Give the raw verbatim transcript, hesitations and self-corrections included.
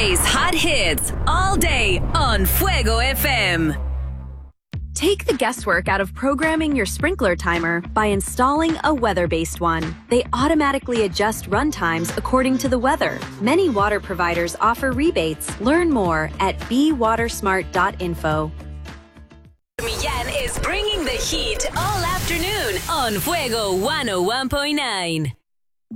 plays hot hits all day on Fuego F M. Take the guesswork out of programming your sprinkler timer by installing a weather-based one. They automatically adjust run times according to the weather. Many water providers offer rebates. Learn more at be water smart dot info. Millán is bringing the heat all afternoon on Fuego one oh one point nine.